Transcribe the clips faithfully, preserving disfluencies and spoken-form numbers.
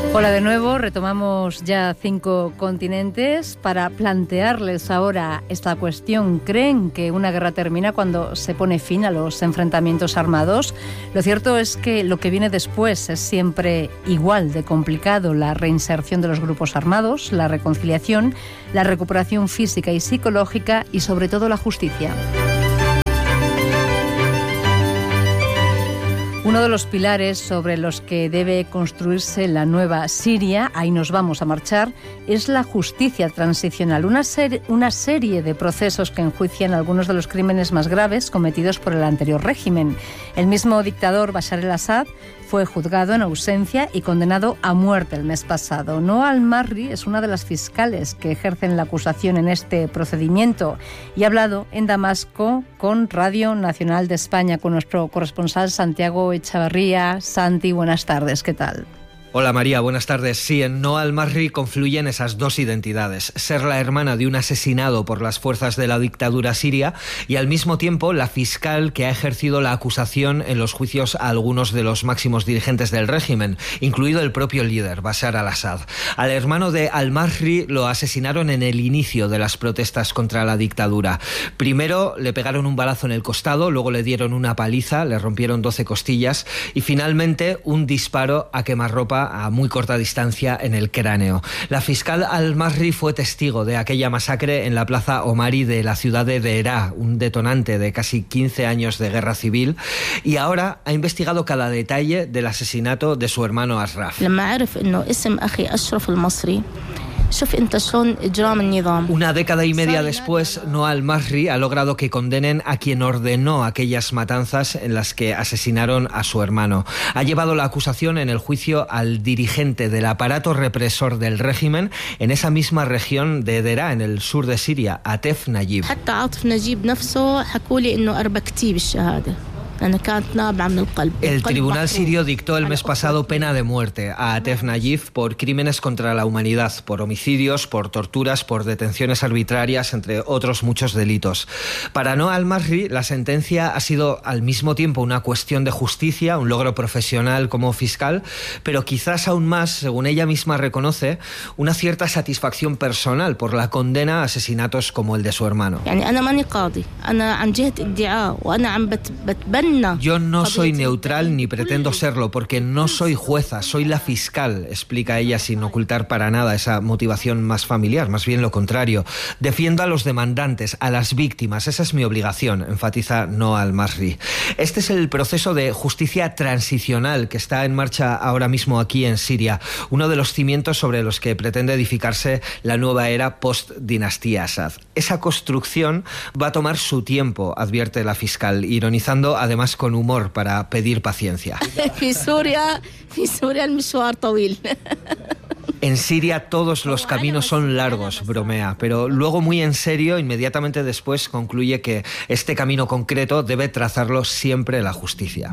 Hola de nuevo, retomamos ya cinco continentes para plantearles ahora esta cuestión. ¿Creen que una guerra termina cuando se pone fin a los enfrentamientos armados? Lo cierto es que lo que viene después es siempre igual de complicado: la reinserción de los grupos armados, la reconciliación, la recuperación física y psicológica y sobre todo la justicia. Uno de los pilares sobre los que debe construirse la nueva Siria, ahí nos vamos a marchar, es la justicia transicional, una, ser, una serie de procesos que enjuician algunos de los crímenes más graves cometidos por el anterior régimen. El mismo dictador Bashar al-Assad fue juzgado en ausencia y condenado a muerte el mes pasado. Noa al-Marri es una de las fiscales que ejercen la acusación en este procedimiento y ha hablado en Damasco con Radio Nacional de España, con nuestro corresponsal Santiago Echavarría. Santi, buenas tardes, ¿qué tal? Hola María, buenas tardes. Sí, en Noa al-Marri confluyen esas dos identidades: ser la hermana de un asesinado por las fuerzas de la dictadura siria y al mismo tiempo la fiscal que ha ejercido la acusación en los juicios a algunos de los máximos dirigentes del régimen, incluido el propio líder, Bashar al-Assad. Al hermano de al-Marri lo asesinaron en el inicio de las protestas contra la dictadura. Primero le pegaron un balazo en el costado, luego le dieron una paliza, le rompieron doce costillas y finalmente un disparo a quemarropa a muy corta distancia en el cráneo. La fiscal al-Marri fue testigo de aquella masacre en la plaza Omari de la ciudad de Deraa, un detonante de casi quince años de guerra civil, y ahora ha investigado cada detalle del asesinato de su hermano Ashraf. Una década y media después, Noa al-Marri ha logrado que condenen a quien ordenó aquellas matanzas en las que asesinaron a su hermano. Ha llevado la acusación en el juicio al dirigente del aparato represor del régimen en esa misma región de Deraa, en el sur de Siria, Atef Najib. El tribunal sirio dictó el mes pasado pena de muerte a Atef Najib por crímenes contra la humanidad, por homicidios, por torturas, por detenciones arbitrarias, entre otros muchos delitos. Para Noa al-Marri, la sentencia ha sido al mismo tiempo una cuestión de justicia, un logro profesional como fiscal, pero quizás aún más, según ella misma reconoce, una cierta satisfacción personal por la condena a asesinatos como el de su hermano. Yo no soy neutral ni pretendo serlo, porque no soy jueza, soy la fiscal, explica ella sin ocultar para nada esa motivación más familiar, más bien lo contrario. Defiendo a los demandantes, a las víctimas, esa es mi obligación, enfatiza Noa al-Marri. Este es el proceso de justicia transicional que está en marcha ahora mismo aquí en Siria, uno de los cimientos sobre los que pretende edificarse la nueva era post-dinastía Assad. Esa construcción va a tomar su tiempo, advierte la fiscal, ironizando además con humor para pedir paciencia. En Siria todos los caminos son largos, bromea, pero luego muy en serio, inmediatamente después concluye que este camino concreto debe trazarlo siempre la justicia.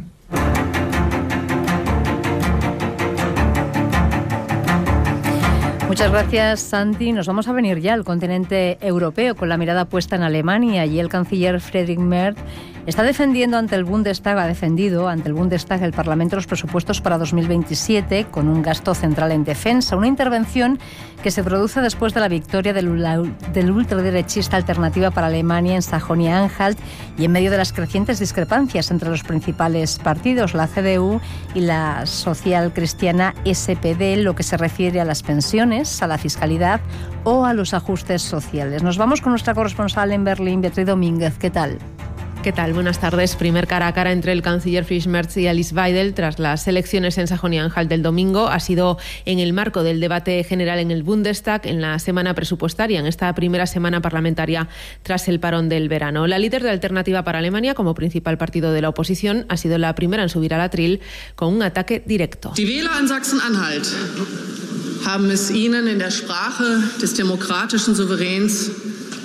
Muchas gracias, Santi. Nos vamos a venir ya al continente europeo con la mirada puesta en Alemania, y el canciller Friedrich Merz está defendiendo ante el Bundestag, ha defendido ante el Bundestag, el Parlamento, los presupuestos para dos mil veintisiete con un gasto central en defensa, una intervención que se produce después de la victoria del, del ultraderechista Alternativa para Alemania en Sajonia-Anhalt y en medio de las crecientes discrepancias entre los principales partidos, la C D U y la socialcristiana S P D, lo que se refiere a las pensiones, a la fiscalidad o a los ajustes sociales. Nos vamos con nuestra corresponsal en Berlín, Beatriz Domínguez. ¿Qué tal? ¿Qué tal? Buenas tardes. Primer cara a cara entre el canciller Friedrich Merz y Alice Weidel tras las elecciones en Sajonia-Anhalt del domingo. Ha sido en el marco del debate general en el Bundestag en la semana presupuestaria, en esta primera semana parlamentaria tras el parón del verano. La líder de Alternativa para Alemania, como principal partido de la oposición, ha sido la primera en subir al atril con un ataque directo. Die Wähler en Sachsen-Anhalt haben es ihnen in der Sprache des demokratischen Souveräns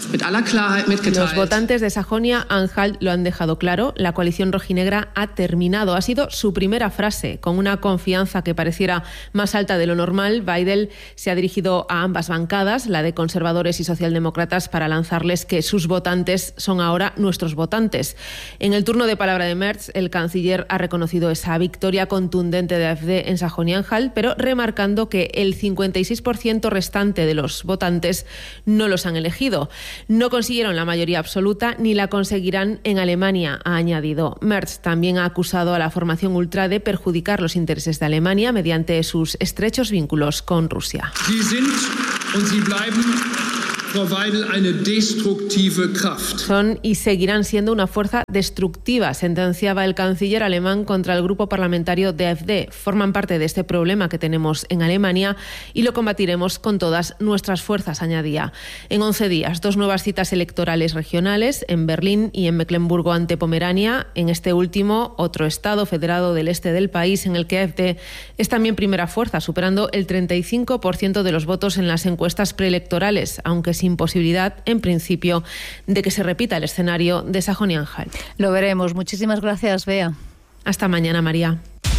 Los votantes de Sajonia-Anhalt lo han dejado claro. La coalición rojinegra ha terminado. Ha sido su primera frase. Con una confianza que pareciera más alta de lo normal, Weidel se ha dirigido a ambas bancadas, la de conservadores y socialdemócratas, para lanzarles que sus votantes son ahora nuestros votantes. En el turno de palabra de Merz, el canciller ha reconocido esa victoria contundente de AfD en Sajonia-Anhalt, pero remarcando que el cincuenta y seis por ciento restante de los votantes no los han elegido. No consiguieron la mayoría absoluta ni la conseguirán en Alemania, ha añadido. Merz también ha acusado a la formación ultra de perjudicar los intereses de Alemania mediante sus estrechos vínculos con Rusia. Sie sind und sie bleiben, Frau Weidel, eine destruktive Kraft. Son y seguirán siendo una fuerza destructiva, sentenciaba el canciller alemán contra el grupo parlamentario de AfD. Forman parte de este problema que tenemos en Alemania y lo combatiremos con todas nuestras fuerzas, añadía. En once días, dos nuevas citas electorales regionales en Berlín y en Mecklemburgo ante Pomerania. En este último, otro estado federado del este del país en el que AfD es también primera fuerza, superando el treinta y cinco por ciento de los votos en las encuestas preelectorales, aunque sin posibilidad, en principio, de que se repita el escenario de Sajonia-Anhalt. Lo veremos. Muchísimas gracias, Bea. Hasta mañana, María.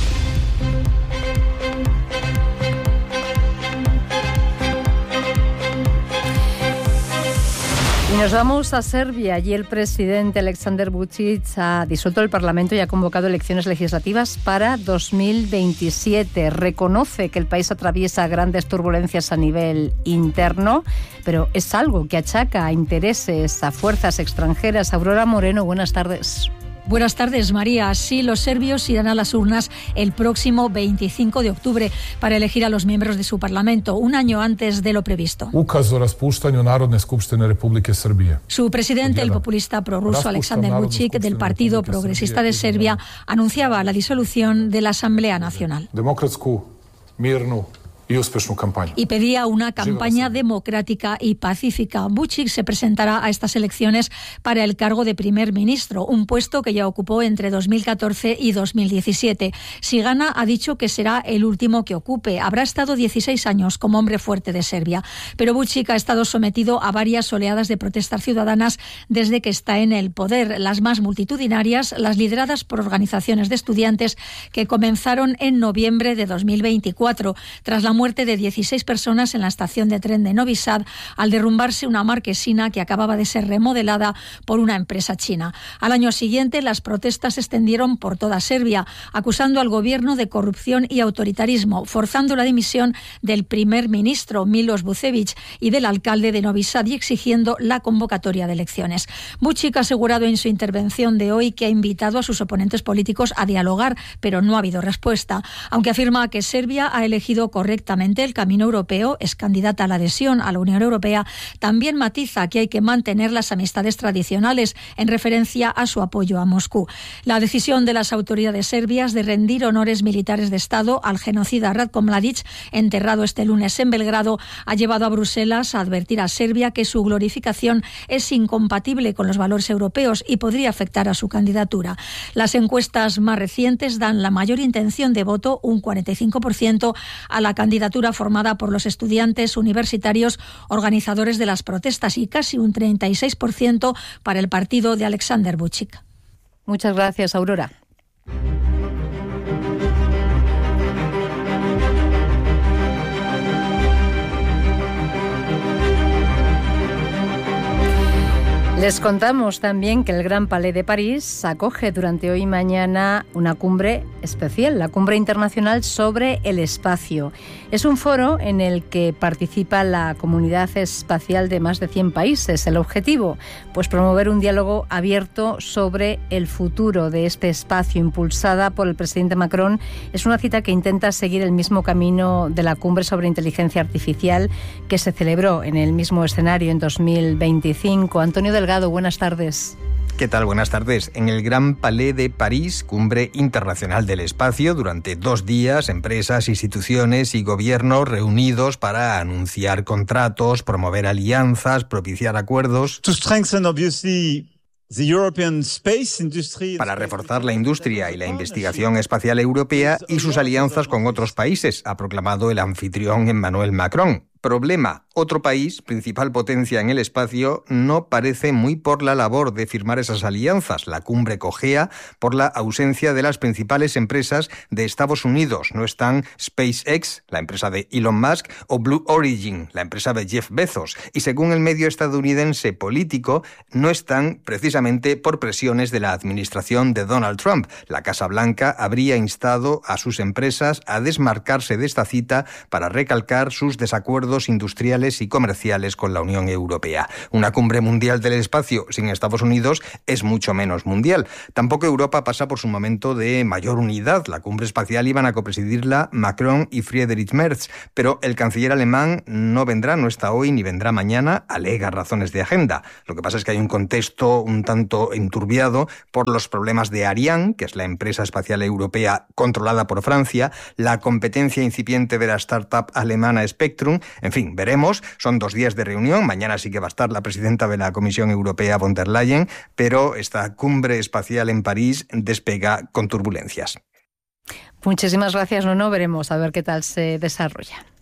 Y nos vamos a Serbia. Allí el presidente Aleksandar Vučić ha disuelto el Parlamento y ha convocado elecciones legislativas para dos mil veintisiete. Reconoce que el país atraviesa grandes turbulencias a nivel interno, pero es algo que achaca a intereses, a fuerzas extranjeras. Aurora Moreno, buenas tardes. Buenas tardes, María. Sí, los serbios irán a las urnas el próximo veinticinco de octubre para elegir a los miembros de su parlamento, un año antes de lo previsto. Ukaz o raspuštanju Narodne skupštine Republike Srbije. Su presidente, el populista prorruso Aleksandar Vučić, del Partido Progresista de Serbia, anunciaba la disolución de la Asamblea Nacional. Demokratsku, mirnu y uspešnu campaña. Y pedía una campaña democrática y pacífica. Vučić se presentará a estas elecciones para el cargo de primer ministro, un puesto que ya ocupó entre dos mil catorce y dos mil diecisiete. Si gana, ha dicho que será el último que ocupe. Habrá estado dieciséis años como hombre fuerte de Serbia. Pero Vučić ha estado sometido a varias oleadas de protestas ciudadanas desde que está en el poder. Las más multitudinarias, las lideradas por organizaciones de estudiantes, que comenzaron en noviembre de dos mil veinticuatro, tras la muerte de dieciséis personas en la estación de tren de Novi Sad al derrumbarse una marquesina que acababa de ser remodelada por una empresa china. Al año siguiente, las protestas se extendieron por toda Serbia, acusando al gobierno de corrupción y autoritarismo, forzando la dimisión del primer ministro Miloš Vučević y del alcalde de Novi Sad y exigiendo la convocatoria de elecciones. Vučić ha asegurado en su intervención de hoy que ha invitado a sus oponentes políticos a dialogar, pero no ha habido respuesta, aunque afirma que Serbia ha elegido correctamente el camino europeo, es candidata a la adhesión a la Unión Europea. También matiza que hay que mantener las amistades tradicionales en referencia a su apoyo a Moscú. La decisión de las autoridades serbias de rendir honores militares de Estado al genocida Ratko Mladić, enterrado este lunes en Belgrado, ha llevado a Bruselas a advertir a Serbia que su glorificación es incompatible con los valores europeos y podría afectar a su candidatura. Las encuestas más recientes dan la mayor intención de voto, un cuarenta y cinco por ciento, a la candidatura formada por los estudiantes universitarios organizadores de las protestas y casi un treinta y seis por ciento para el partido de Aleksandar Vučić. Muchas gracias, Aurora. Les contamos también que el Gran Palais de París acoge durante hoy y mañana una cumbre especial, la Cumbre Internacional sobre el Espacio. Es un foro en el que participa la comunidad espacial de más de cien países. El objetivo, pues promover un diálogo abierto sobre el futuro de este espacio, impulsada por el presidente Macron. Es una cita que intenta seguir el mismo camino de la Cumbre sobre Inteligencia Artificial que se celebró en el mismo escenario en dos mil veinticinco. Antonio Delgado, buenas tardes. ¿Qué tal? Buenas tardes. En el Gran Palais de París, Cumbre Internacional del Espacio, durante dos días, empresas, instituciones y gobiernos reunidos para anunciar contratos, promover alianzas, propiciar acuerdos. To strengthen, obviously, the European space industry. Para reforzar la industria y la investigación espacial europea y sus alianzas con otros países, ha proclamado el anfitrión Emmanuel Macron. Problema: otro país, principal potencia en el espacio, no parece muy por la labor de firmar esas alianzas. La cumbre cojea por la ausencia de las principales empresas de Estados Unidos. No están SpaceX, la empresa de Elon Musk, o Blue Origin, la empresa de Jeff Bezos. Y según el medio estadounidense Político, no están precisamente por presiones de la administración de Donald Trump. La Casa Blanca habría instado a sus empresas a desmarcarse de esta cita para recalcar sus desacuerdos industriales y comerciales con la Unión Europea. Una cumbre mundial del espacio sin Estados Unidos es mucho menos mundial. Tampoco Europa pasa por su momento de mayor unidad. La cumbre espacial iban a copresidirla Macron y Friedrich Merz, pero el canciller alemán no vendrá, no está hoy ni vendrá mañana, alega razones de agenda. Lo que pasa es que hay un contexto un tanto enturbiado por los problemas de Ariane, que es la empresa espacial europea controlada por Francia, la competencia incipiente de la startup alemana Spectrum. En fin, veremos. Son dos días de reunión. Mañana sí que va a estar la presidenta de la Comisión Europea, von der Leyen, pero esta cumbre espacial en París despega con turbulencias. Muchísimas gracias, Nuno. Veremos a ver qué tal se desarrolla.